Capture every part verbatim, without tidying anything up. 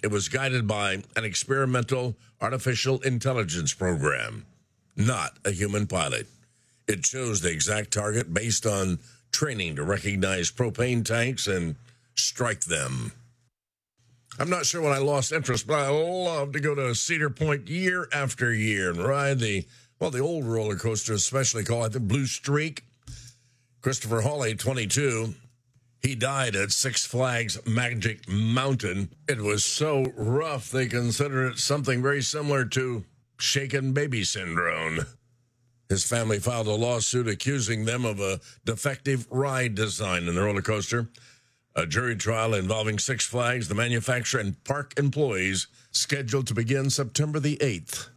It was guided by an experimental artificial intelligence program, not a human pilot. It chose the exact target based on training to recognize propane tanks and strike them. I'm not sure when I lost interest, but I love to go to Cedar Point year after year and ride the, well, the old roller coaster, especially called the Blue Streak. Christopher Hawley, twenty-two, he died at Six Flags Magic Mountain. It was so rough, they consider it something very similar to shaken baby syndrome. His family filed a lawsuit accusing them of a defective ride design in the roller coaster. A jury trial involving Six Flags, the manufacturer, and park employees scheduled to begin September the eighth.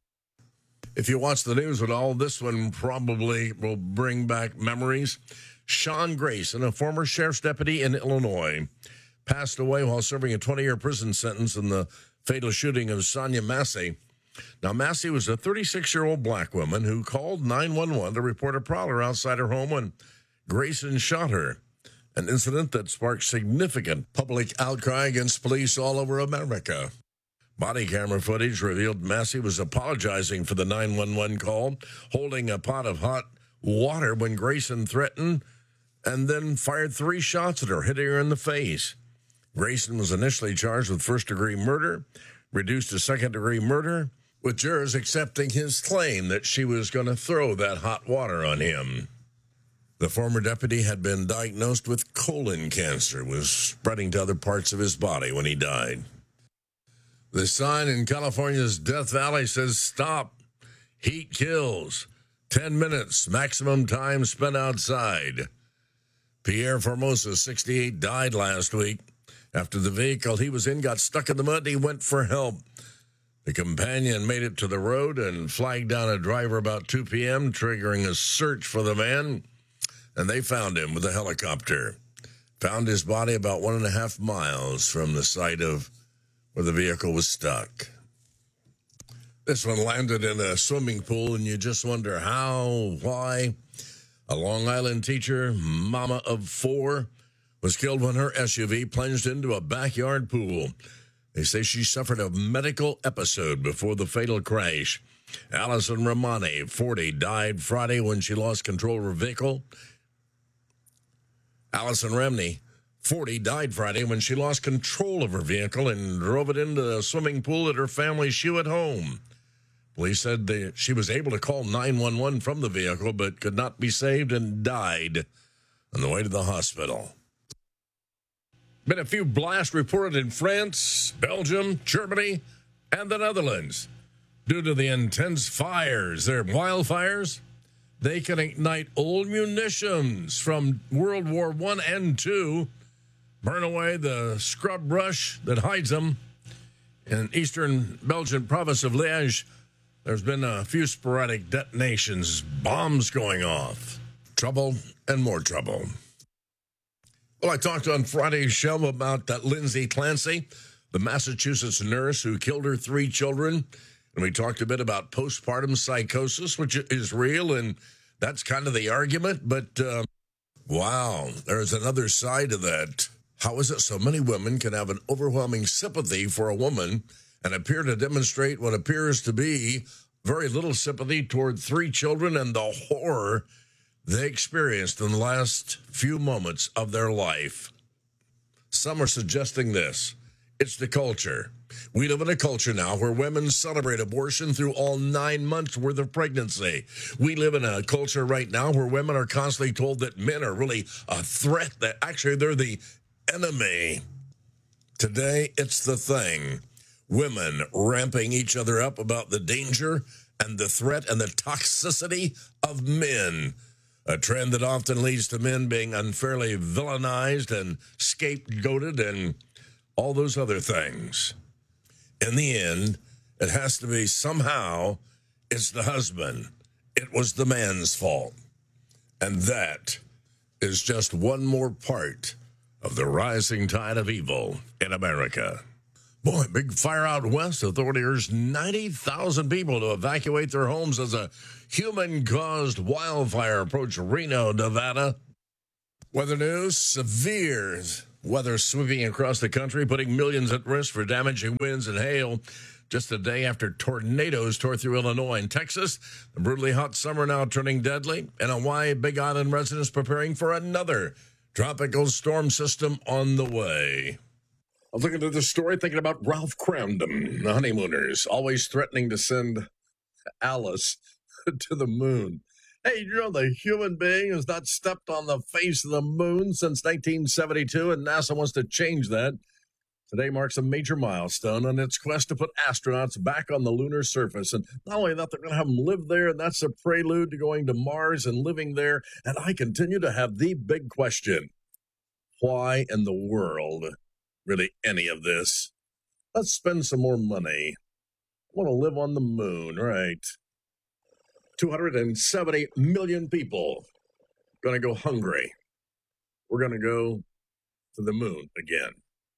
If you watch the news at all, this one probably will bring back memories. Sean Grayson, a former sheriff's deputy in Illinois, passed away while serving a twenty-year prison sentence in the fatal shooting of Sonia Massey. Now, Massey was a thirty-six-year-old black woman who called nine one one to report a prowler outside her home when Grayson shot her, an incident that sparked significant public outcry against police all over America. Body camera footage revealed Massey was apologizing for the nine one one call, holding a pot of hot water when Grayson threatened and then fired three shots at her, hitting her in the face. Grayson was initially charged with first-degree murder, reduced to second-degree murder, with jurors accepting his claim that she was going to throw that hot water on him. The former deputy had been diagnosed with colon cancer, was spreading to other parts of his body when he died. The sign in California's Death Valley says, "Stop. Heat kills. Ten minutes, maximum time spent outside." Pierre Formosa, sixty-eight, died last week. After the vehicle he was in got stuck in the mud, he went for help. The companion made it to the road and flagged down a driver about two p.m., triggering a search for the man, and they found him with a helicopter. Found his body about one and a half miles from the site of where the vehicle was stuck. This one landed in a swimming pool, and you just wonder how, why. A Long Island teacher, mama of four, was killed when her S U V plunged into a backyard pool. They say she suffered a medical episode before the fatal crash. Allison Romani, forty, died Friday when she lost control of her vehicle. Allison Remney, forty, died Friday when she lost control of her vehicle and drove it into the swimming pool at her family's Shewitt home. Police said they, she was able to call nine one one from the vehicle but could not be saved and died on the way to the hospital. Been a few blasts reported in France, Belgium, Germany, and the Netherlands. Due to the intense fires, they're wildfires, they can ignite old munitions from World War One and Two, burn away the scrub brush that hides them. In eastern Belgian province of Liège, there's been a few sporadic detonations, bombs going off. Trouble and more trouble. Well, I talked on Friday's show about that Lindsay Clancy, the Massachusetts nurse who killed her three children. And we talked a bit about postpartum psychosis, which is real, and that's kind of the argument. But, uh, wow, there's another side to that. How is it so many women can have an overwhelming sympathy for a woman and appear to demonstrate what appears to be very little sympathy toward three children and the horror they experienced in the last few moments of their life? Some are suggesting this. It's the culture. We live in a culture now where women celebrate abortion through all nine months worth of pregnancy. We live in a culture right now where women are constantly told that men are really a threat, that actually they're the enemy. Today, it's the thing. Women ramping each other up about the danger and the threat and the toxicity of men. A trend that often leads to men being unfairly villainized and scapegoated and all those other things. In the end, it has to be somehow it's the husband. It was the man's fault. And that is just one more part of the rising tide of evil in America. Boy, big fire out west. Authorities urged ninety thousand people to evacuate their homes as a human-caused wildfire approached Reno, Nevada. Weather news, severe Weather sweeping across the country, putting millions at risk for damaging winds and hail. Just a day after tornadoes tore through Illinois and Texas, the brutally hot summer now turning deadly. In Hawaii, Big Island residents preparing for another tropical storm system on the way. I was looking at this story, thinking about Ralph Cramden, the honeymooners, always threatening to send Alice to the moon. Hey, you know, the human being has not stepped on the face of the moon since nineteen seventy-two, and NASA wants to change that. Today marks a major milestone on its quest to put astronauts back on the lunar surface. And not only that, they're going to have them live there, and that's a prelude to going to Mars and living there. And I continue to have the big question. Why in the world, really, any of this? Let's spend some more money. I want to live on the moon, right? two hundred seventy million people going to go hungry. We're going to go to the moon again.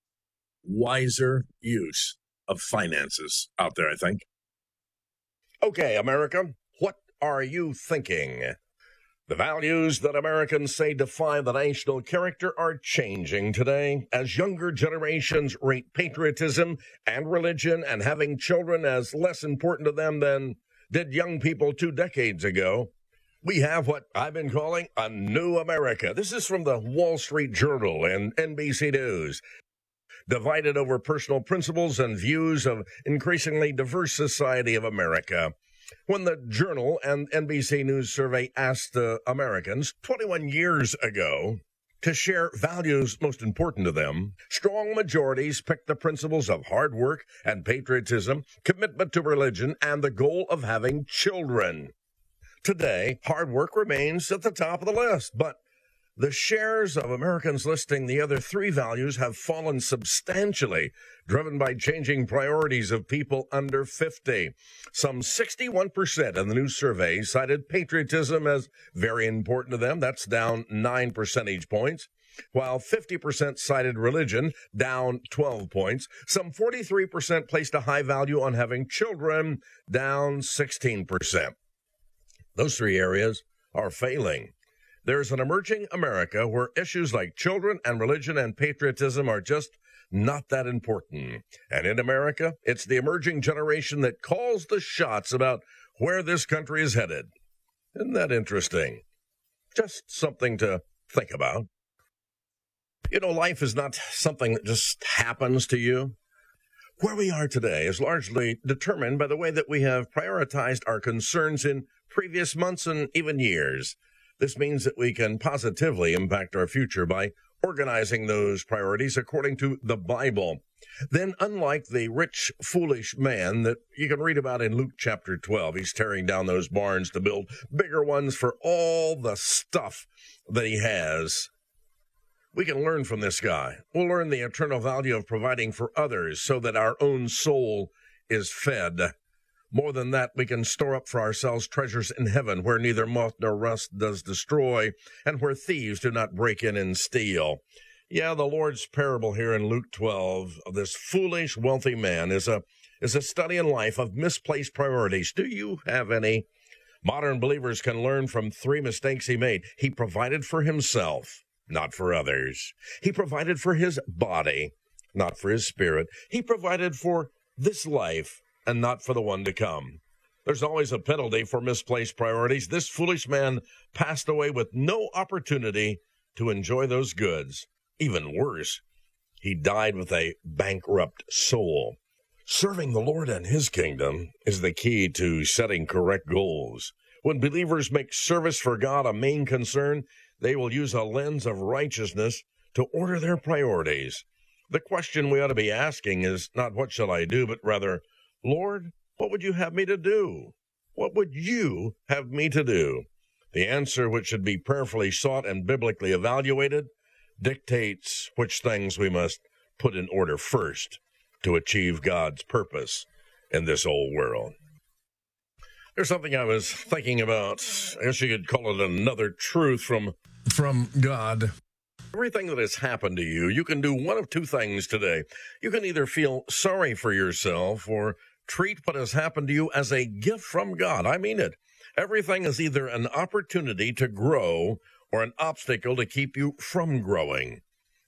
Wiser use of finances out there, I think. Okay, America, what are you thinking? The values that Americans say define the national character are changing today as younger generations rate patriotism and religion and having children as less important to them than did young people two decades ago. We have what I've been calling a new America. This is from the Wall Street Journal and N B C News. Divided over personal principles and views of increasingly diverse society of America. When the Journal and N B C News survey asked uh, Americans twenty-one years ago to share values most important to them, strong majorities picked the principles of hard work and patriotism, commitment to religion, and the goal of having children. Today, hard work remains at the top of the list, but the shares of Americans listing the other three values have fallen substantially, driven by changing priorities of people under fifty. Some sixty-one percent in the new survey cited patriotism as very important to them. That's down nine percentage points. While fifty percent cited religion, down twelve points. Some forty-three percent placed a high value on having children, down sixteen percent. Those three areas are failing. There's an emerging America where issues like children and religion and patriotism are just not that important. And in America, it's the emerging generation that calls the shots about where this country is headed. Isn't that interesting? Just something to think about. You know, life is not something that just happens to you. Where we are today is largely determined by the way that we have prioritized our concerns in previous months and even years. This means that we can positively impact our future by organizing those priorities according to the Bible. Then, unlike the rich, foolish man that you can read about in Luke chapter twelve, he's tearing down those barns to build bigger ones for all the stuff that he has. We can learn from this guy. We'll learn the eternal value of providing for others so that our own soul is fed. More than that, we can store up for ourselves treasures in heaven where neither moth nor rust does destroy and where thieves do not break in and steal. Yeah, the Lord's parable here in Luke twelve of this foolish, wealthy man is a is a study in life of misplaced priorities. Do you have any? Modern believers can learn from three mistakes he made. He provided for himself, not for others. He provided for his body, not for his spirit. He provided for this life, and not for the one to come. There's always a penalty for misplaced priorities. This foolish man passed away with no opportunity to enjoy those goods. Even worse, he died with a bankrupt soul. Serving the Lord and his kingdom is the key to setting correct goals. When believers make service for God a main concern, they will use a lens of righteousness to order their priorities. The question we ought to be asking is not what shall I do, but rather, Lord, what would you have me to do? What would you have me to do? The answer, which should be prayerfully sought and biblically evaluated, dictates which things we must put in order first to achieve God's purpose in this old world. There's something I was thinking about. I guess you could call it another truth from, from God. Everything that has happened to you, you can do one of two things today. You can either feel sorry for yourself or treat what has happened to you as a gift from God. I mean it. Everything is either an opportunity to grow or an obstacle to keep you from growing.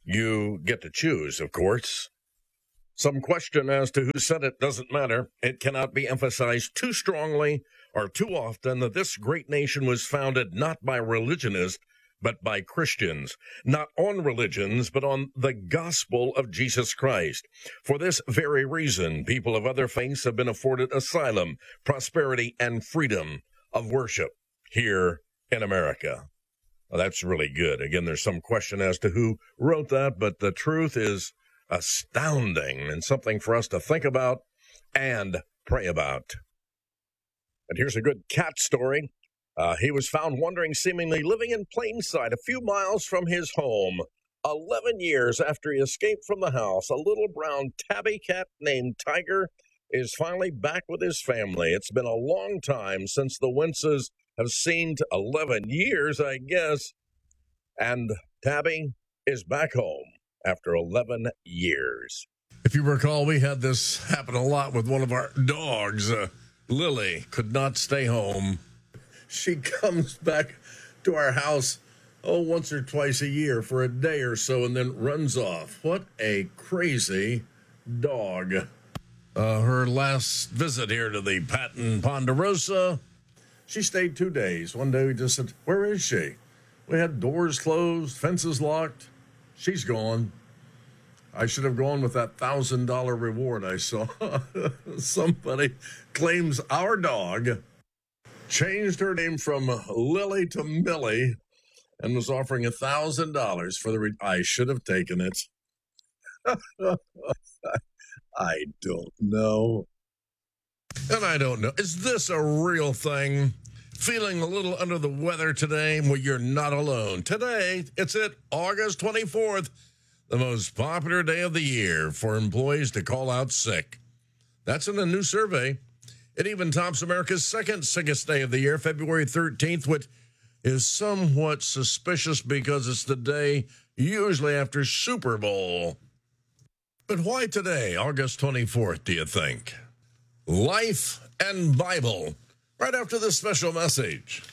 You get to choose, of course. Some question as to who said it doesn't matter. It cannot be emphasized too strongly or too often that this great nation was founded not by religionists, but by Christians, not on religions, but on the gospel of Jesus Christ. For this very reason, people of other faiths have been afforded asylum, prosperity, and freedom of worship here in America. Well, that's really good. Again, there's some question as to who wrote that, but the truth is astounding and something for us to think about and pray about. And here's a good cat story. Uh, he was found wandering, seemingly living in plain sight, a few miles from his home. Eleven years after he escaped from the house, a little brown tabby cat named Tiger is finally back with his family. It's been a long time since the Wentzes have seen to eleven years, I guess. And Tabby is back home after eleven years. If you recall, we had this happen a lot with one of our dogs. Uh, Lily could not stay home. She comes back to our house, oh, once or twice a year for a day or so and then runs off. What a crazy dog. Uh, her last visit here to the Patton Ponderosa, she stayed two days. One day we just said, where is she? We had doors closed, fences locked. She's gone. I should have gone with that one thousand dollars reward I saw. Somebody claims our dog changed her name from Lily to Millie and was offering one thousand dollars for the... Re- I should have taken it. I don't know. And I don't know. Is this a real thing? Feeling a little under the weather today? Well, you're not alone. Today, it's it, August twenty-fourth, the most popular day of the year for employees to call out sick. That's in a new survey. It even tops America's second sickest day of the year, February thirteenth, which is somewhat suspicious because it's the day usually after Super Bowl. But why today, August twenty-fourth, do you think? Life and Bible, right after this special message.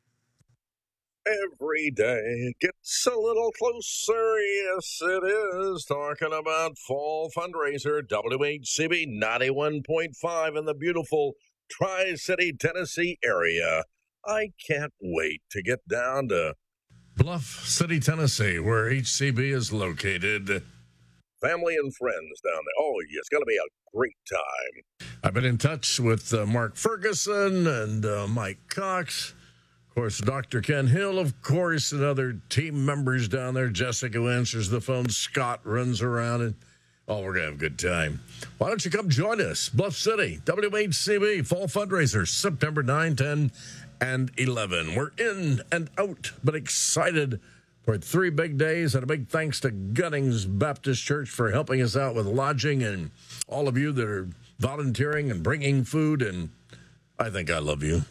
Every day gets a little closer, yes it is. Talking about Fall Fundraiser, W H C B ninety-one point five in the beautiful Tri-City, Tennessee area. I can't wait to get down to Bluff City, Tennessee, where H C B is located. Family and friends down there. Oh, yeah, it's going to be a great time. I've been in touch with uh, Mark Ferguson and uh, Mike Cox. Of course, Doctor Ken Hill, of course, and other team members down there. Jessica, who answers the phone. Scott runs around, and oh, we're going to have a good time. Why don't you come join us? Bluff City, W H C B, Fall Fundraiser, September ninth, ten, and eleven. We're in and out, but excited for three big days, and a big thanks to Gunnings Baptist Church for helping us out with lodging, and all of you that are volunteering and bringing food, and I think I love you.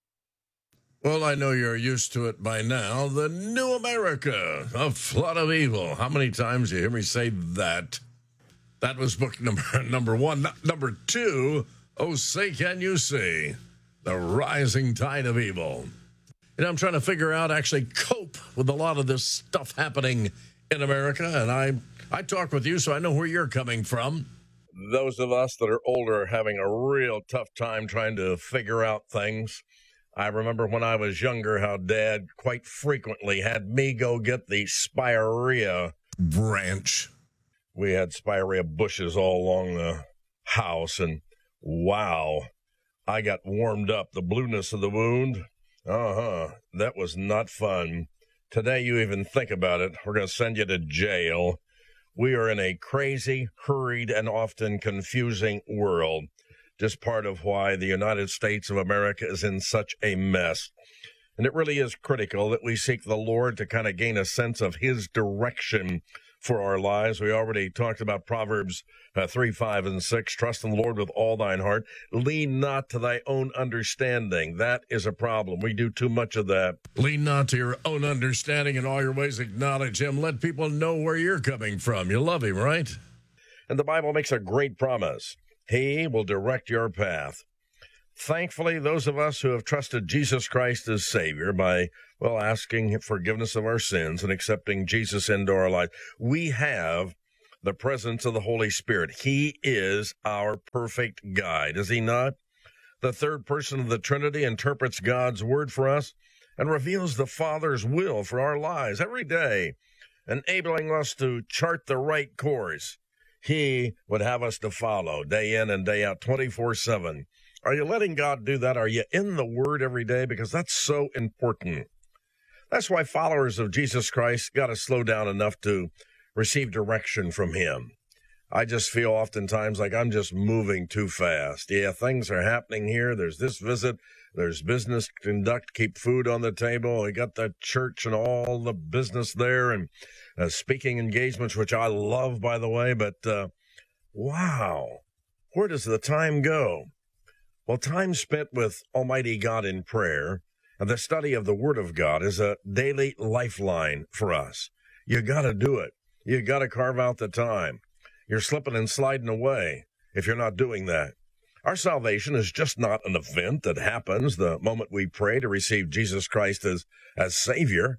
Well, I know you're used to it by now. The New America, a flood of evil. How many times do you hear me say that? That was book number number one. Number two, oh, say can you see, The Rising Tide of Evil. You know, I'm trying to figure out, actually cope with a lot of this stuff happening in America, and I, I talk with you, so I know where you're coming from. Those of us that are older are having a real tough time trying to figure out things. I remember when I was younger how Dad quite frequently had me go get the spirea branch. We had spirea bushes all along the house, and wow, I got warmed up. The blueness of the wound, uh-huh, that was not fun. Today, you even think about it, we're going to send you to jail. We are in a crazy, hurried, and often confusing world. Just part of why the United States of America is in such a mess. And it really is critical that we seek the Lord to kind of gain a sense of his direction for our lives. We already talked about Proverbs uh, three, five, and six. Trust in the Lord with all thine heart. Lean not to thy own understanding. That is a problem. We do too much of that. Lean not to your own understanding. In all your ways acknowledge him. Let people know where you're coming from. You love him, right? And the Bible makes a great promise. He will direct your path. Thankfully, those of us who have trusted Jesus Christ as Savior by, well, asking forgiveness of our sins and accepting Jesus into our life, we have the presence of the Holy Spirit. He is our perfect guide, is he not? The third person of the Trinity interprets God's word for us and reveals the Father's will for our lives every day, enabling us to chart the right course he would have us to follow day in and day out, twenty-four seven. Are you letting God do that? Are you in the Word every day? Because that's so important. That's why followers of Jesus Christ got to slow down enough to receive direction from him. I just feel oftentimes like I'm just moving too fast. Yeah, things are happening here. There's this visit. There's business to conduct, keep food on the table. We got the church and all the business there and uh, speaking engagements, which I love, by the way. But uh, wow, where does the time go? Well, time spent with Almighty God in prayer and the study of the Word of God is a daily lifeline for us. You got to do it. You got to carve out the time. You're slipping and sliding away if you're not doing that. Our salvation is just not an event that happens the moment we pray to receive Jesus Christ as, as Savior.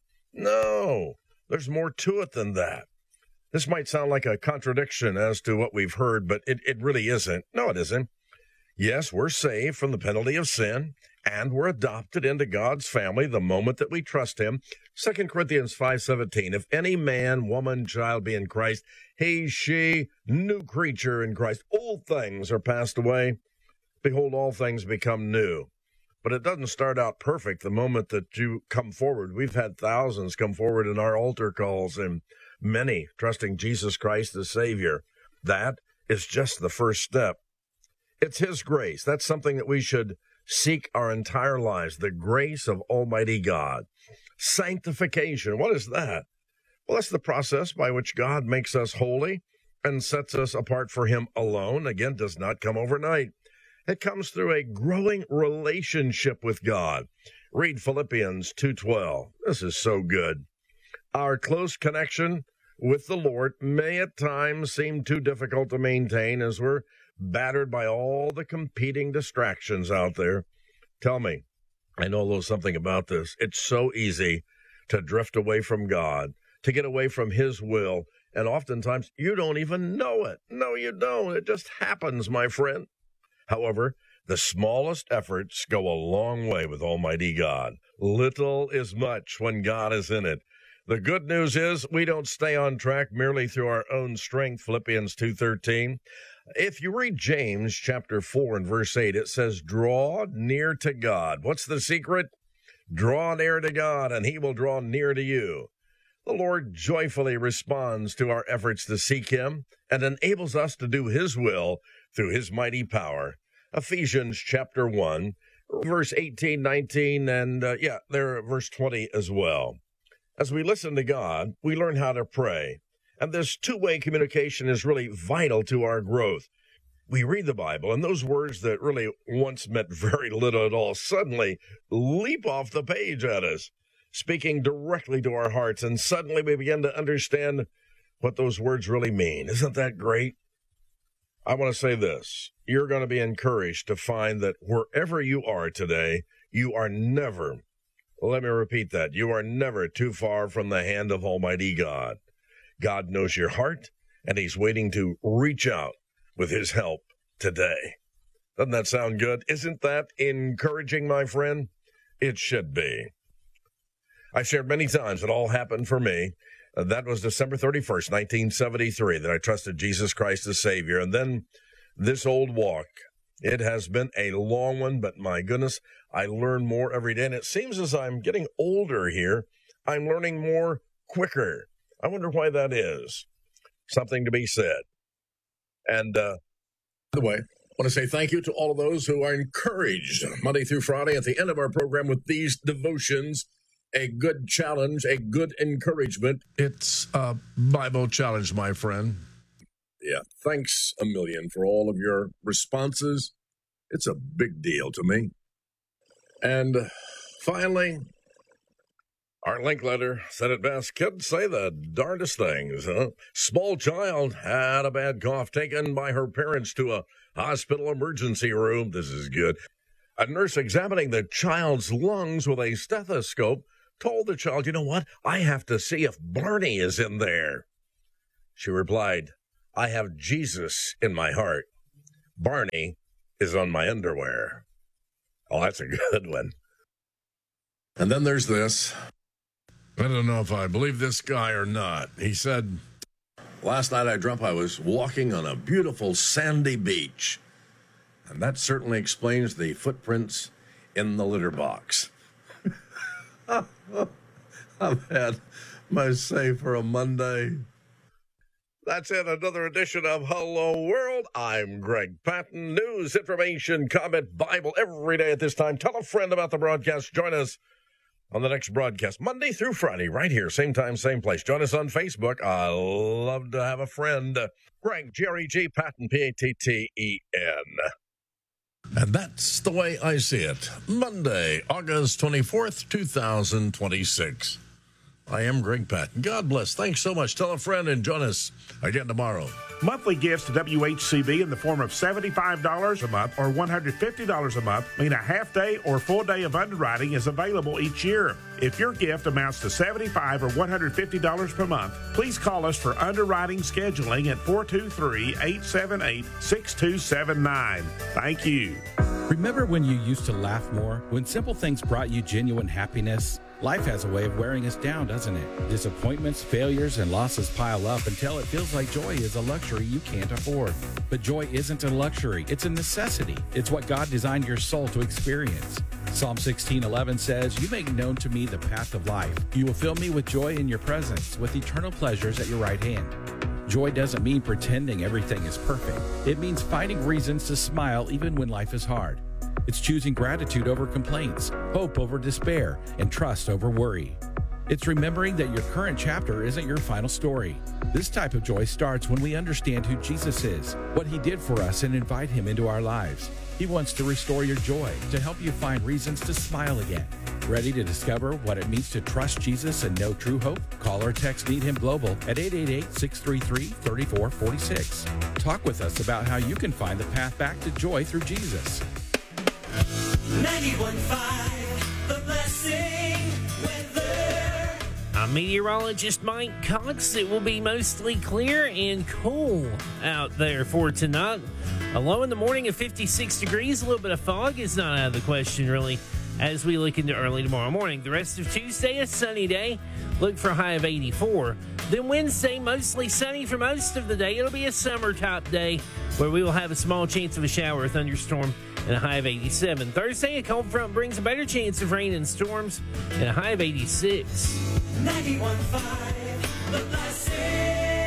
No, there's more to it than that. This might sound like a contradiction as to what we've heard, but it, it really isn't. No, it isn't. Yes, we're saved from the penalty of sin, and we're adopted into God's family the moment that we trust him. Second Corinthians five seventeen, if any man, woman, child be in Christ, he, she, new creature in Christ. Old things are passed away. Behold, all things become new. But it doesn't start out perfect the moment that you come forward. We've had thousands come forward in our altar calls and many trusting Jesus Christ as Savior. That is just the first step. It's his grace. That's something that we should seek our entire lives, the grace of Almighty God. Sanctification, what is that? Well, that's the process by which God makes us holy and sets us apart for him alone. Again, does not come overnight. It comes through a growing relationship with God. Read Philippians two twelve. This is so good. Our close connection with the Lord may at times seem too difficult to maintain as we're battered by all the competing distractions out there. Tell me, I know a little something about this. It's so easy to drift away from God, to get away from his will, and oftentimes you don't even know it. No, you don't. It just happens, my friend. However, the smallest efforts go a long way with Almighty God. Little is much when God is in it. The good news is we don't stay on track merely through our own strength, Philippians two thirteen. If you read James chapter four and verse eight, it says, draw near to God. What's the secret? Draw near to God, and he will draw near to you. The Lord joyfully responds to our efforts to seek him and enables us to do his will through his mighty power. Ephesians chapter one, verse eighteen, nineteen, and uh, yeah, there, verse twenty as well. As we listen to God, we learn how to pray. And this two-way communication is really vital to our growth. We read the Bible, and those words that really once meant very little at all suddenly leap off the page at us, speaking directly to our hearts, and suddenly we begin to understand what those words really mean. Isn't that great? I want to say this. You're going to be encouraged to find that wherever you are today, you are never, let me repeat that, you are never too far from the hand of Almighty God. God knows your heart, and he's waiting to reach out with his help today. Doesn't that sound good? Isn't that encouraging, my friend? It should be. I've shared many times it all happened for me. Uh, that was December thirty-first, nineteen seventy-three, that I trusted Jesus Christ as Savior. And then this old walk, it has been a long one, but my goodness, I learn more every day. And it seems as I'm getting older here, I'm learning more quicker. I wonder why that is. Something to be said. And, uh, by the way, I want to say thank you to all of those who are encouraged Monday through Friday at the end of our program with these devotions. A good challenge, a good encouragement. It's a Bible challenge, my friend. Yeah, thanks a million for all of your responses. It's a big deal to me. And finally, our link letter said it best. Kids say the darndest things, huh? Small child had a bad cough, taken by her parents to a hospital emergency room. This is good. A nurse examining the child's lungs with a stethoscope told the child, "You know what? I have to see if Barney is in there." She replied, "I have Jesus in my heart. Barney is on my underwear." Oh, that's a good one. And then there's this. I don't know if I believe this guy or not. He said, "Last night I dreamt I was walking on a beautiful sandy beach. And that certainly explains the footprints in the litter box." I've had my say for a Monday. That's it, another edition of Hello World. I'm Greg Patton. News, information, comment, Bible every day at this time. Tell a friend about the broadcast. Join us on the next broadcast, Monday through Friday, right here, same time, same place. Join us on Facebook. I love to have a friend. Greg, G R E G, Patton, P A T T E N. And that's the way I see it. Monday, August twenty-fourth, two thousand twenty-six. I am Greg Patton. God bless. Thanks so much. Tell a friend and join us again tomorrow. Monthly gifts to W H C B in the form of seventy-five dollars a month or one hundred fifty dollars a month mean a half day or full day of underwriting is available each year. If your gift amounts to seventy-five dollars or one hundred fifty dollars per month, please call us for underwriting scheduling at four two three, eight seven eight, six two seven nine. Thank you. Remember when you used to laugh more? When simple things brought you genuine happiness? Life has a way of wearing us down, doesn't it? Disappointments, failures, and losses pile up until it feels like joy is a luxury you can't afford. But joy isn't a luxury, it's a necessity. It's what God designed your soul to experience. Psalm sixteen eleven says, "You make known to me the path of life. You will fill me with joy in your presence, with eternal pleasures at your right hand." Joy doesn't mean pretending everything is perfect. It means finding reasons to smile even when life is hard. It's choosing gratitude over complaints, hope over despair, and trust over worry. It's remembering that your current chapter isn't your final story. This type of joy starts when we understand who Jesus is, what he did for us, and invite him into our lives. He wants to restore your joy, to help you find reasons to smile again. Ready to discover what it means to trust Jesus and know true hope? Call or text Need Him Global at eight eight eight, six three three, three four four six. Talk with us about how you can find the path back to joy through Jesus. ninety-one point five, The Blessing weather. I'm meteorologist Mike Cox. It will be mostly clear and cool out there for tonight. A low in the morning of fifty-six degrees. A little bit of fog is not out of the question, really, as we look into early tomorrow morning. The rest of Tuesday, a sunny day. Look for a high of eighty-four. Then Wednesday, mostly sunny for most of the day. It'll be a summer-type day where we will have a small chance of a shower or thunderstorm and a high of eighty-seven. Thursday, a cold front brings a better chance of rain and storms and a high of eighty-six. ninety-one point five, The Blessing.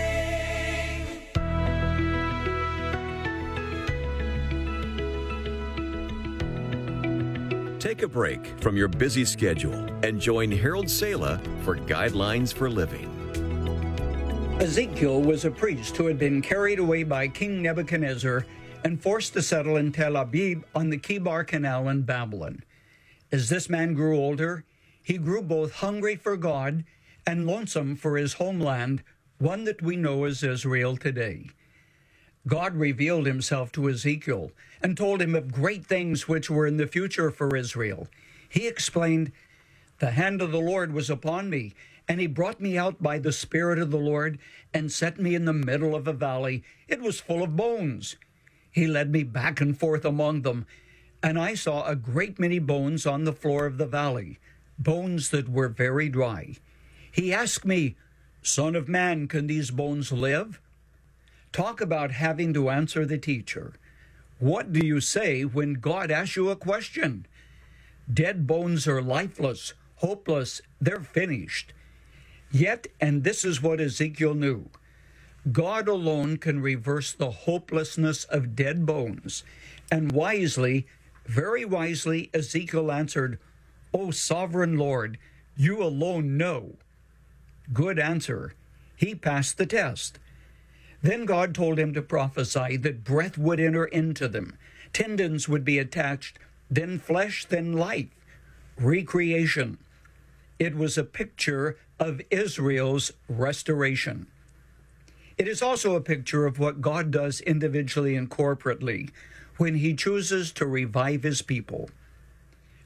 Take a break from your busy schedule and join Harold Sala for Guidelines for Living. Ezekiel was a priest who had been carried away by King Nebuchadnezzar and forced to settle in Tel Aviv on the Kibar Canal in Babylon. As this man grew older, he grew both hungry for God and lonesome for his homeland, one that we know as Israel today. God revealed himself to Ezekiel and told him of great things which were in the future for Israel. He explained, "The hand of the Lord was upon me, and he brought me out by the Spirit of the Lord and set me in the middle of a valley. It was full of bones. He led me back and forth among them, and I saw a great many bones on the floor of the valley, bones that were very dry. He asked me, 'Son of man, can these bones live?' Talk about having to answer the teacher. What do you say when God asks you a question? Dead bones are lifeless, hopeless, they're finished. Yet, and this is what Ezekiel knew, God alone can reverse the hopelessness of dead bones. And wisely, very wisely, Ezekiel answered, 'O sovereign Lord, you alone know.' Good answer. He passed the test. Then God told him to prophesy that breath would enter into them, tendons would be attached, then flesh, then life, recreation. It was a picture of Israel's restoration. It is also a picture of what God does individually and corporately when he chooses to revive his people.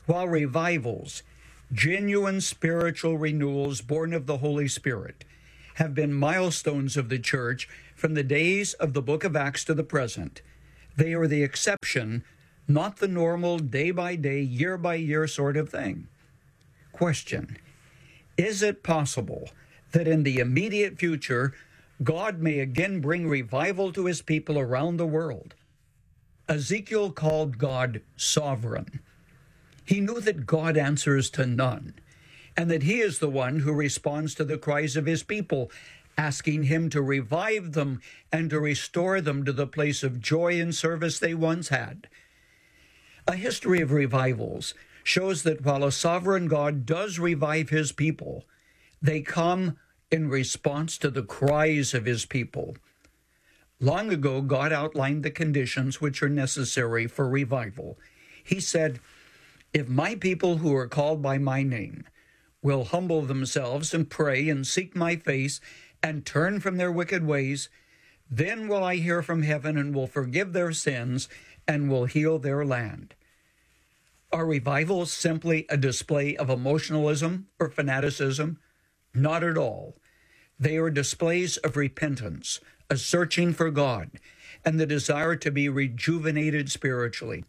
while revivals, genuine spiritual renewals born of the Holy Spirit, have been milestones of the church from the days of the book of Acts to the present, they are the exception, not the normal day-by-day, year-by-year sort of thing. Question: is it possible that in the immediate future, God may again bring revival to his people around the world? Ezekiel called God sovereign. He knew that God answers to none, and that he is the one who responds to the cries of his people, asking him to revive them and to restore them to the place of joy and service they once had. A history of revivals shows that while a sovereign God does revive his people, they come in response to the cries of his people. Long ago, God outlined the conditions which are necessary for revival. He said, "If my people who are called by my name will humble themselves and pray and seek my face and turn from their wicked ways, then will I hear from heaven and will forgive their sins and will heal their land." Are revivals simply a display of emotionalism or fanaticism? Not at all. They are displays of repentance, a searching for God, and the desire to be rejuvenated spiritually.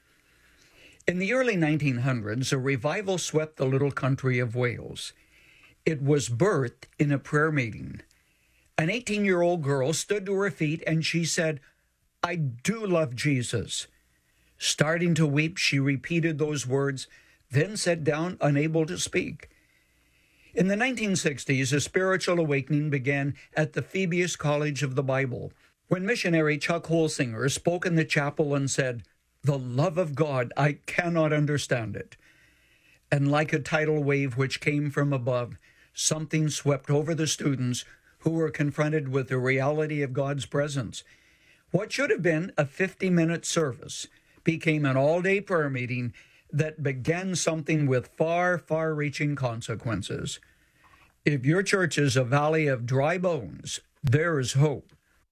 In the early nineteen hundreds, a revival swept the little country of Wales. It was birthed in a prayer meeting. An eighteen-year-old girl stood to her feet and she said, "I do love Jesus." Starting to weep, she repeated those words, then sat down, unable to speak. In the nineteen sixties, a spiritual awakening began at the Phoebus College of the Bible, when missionary Chuck Holsinger spoke in the chapel and said, "The love of God, I cannot understand it." And like a tidal wave which came from above, something swept over the students who were confronted with the reality of God's presence. What should have been a fifty-minute service became an all-day prayer meeting that began something with far, far-reaching consequences. If your church is a valley of dry bones, there is hope.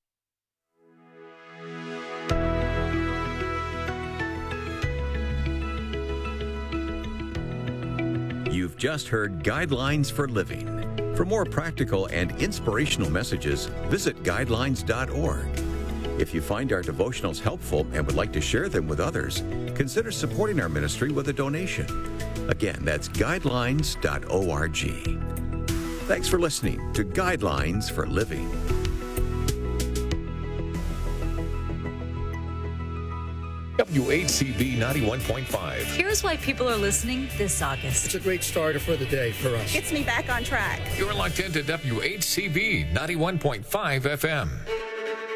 You've just heard Guidelines for Living. For more practical and inspirational messages, visit guidelines dot org. If you find our devotionals helpful and would like to share them with others, consider supporting our ministry with a donation. Again, that's guidelines dot org. Thanks for listening to Guidelines for Living. W H C B ninety-one point five. Here's why people are listening this August. It's a great starter for the day for us. Gets me back on track. You're locked into W H C B ninety-one point five F M.